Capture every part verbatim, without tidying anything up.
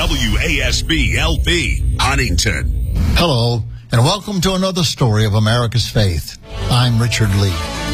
W A S B L P, Huntington. Hello, and welcome to another story of America's faith. I'm Richard Lee.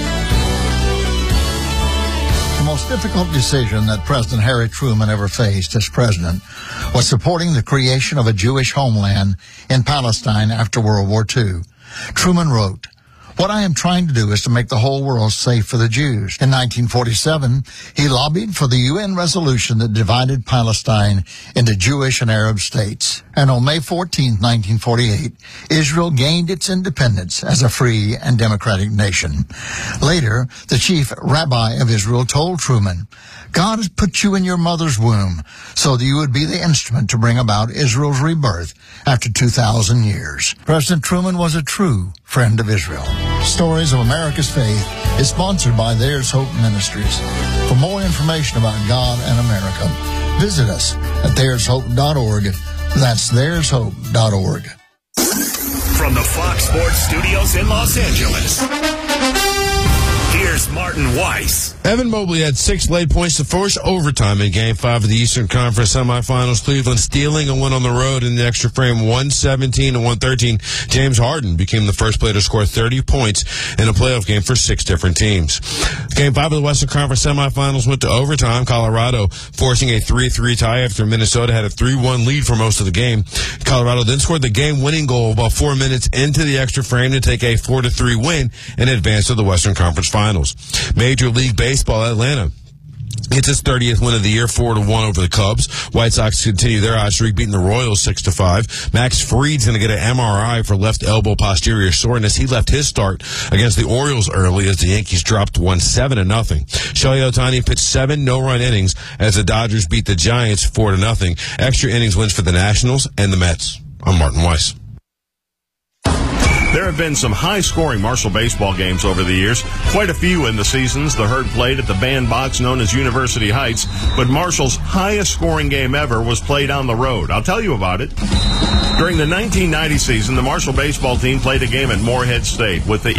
The most difficult decision that President Harry Truman ever faced as president was supporting the creation of a Jewish homeland in Palestine after World War Two. Truman wrote, "What I am trying to do is to make the whole world safe for the Jews." In nineteen forty-seven, he lobbied for the U N resolution that divided Palestine into Jewish and Arab states. And on May fourteenth, nineteen forty-eight, Israel gained its independence as a free and democratic nation. Later, the chief rabbi of Israel told Truman, "God has put you in your mother's womb so that you would be the instrument to bring about Israel's rebirth after two thousand years." President Truman was a true friend of Israel. Stories of America's Faith is sponsored by There's Hope Ministries. For more information about God and America, visit us at there's hope dot org. That's there's hope dot org. From the Fox Sports Studios in Los Angeles, here's Martin Weiss. Evan Mobley had six late points to force overtime in Game five of the Eastern Conference semifinals. Cleveland stealing a win on the road in the extra frame, one seventeen to one thirteen. James Harden became the first player to score thirty points in a playoff game for six different teams. Game five of the Western Conference semifinals went to overtime. Colorado forcing a three three tie after Minnesota had a three one lead for most of the game. Colorado then scored the game-winning goal about four minutes into the extra frame to take a four to three win and advance to the Western Conference Finals. Major League Baseball, Atlanta it's its thirtieth win of the year, four to one over the Cubs. White Sox continue their hot streak, beating the Royals six to five. Max Fried's going to get an M R I for left elbow posterior soreness. He left his start against the Orioles early as the Yankees dropped one seven to nothing. Shohei Ohtani pitched seven no-run innings as the Dodgers beat the Giants four to nothing. Extra innings wins for the Nationals and the Mets. I'm Martin Weiss. There have been some high-scoring Marshall baseball games over the years, quite a few in the seasons the Herd played at the bandbox known as University Heights, but Marshall's highest-scoring game ever was played on the road. I'll tell you about it. During the nineteen ninety season, the Marshall baseball team played a game at Morehead State with the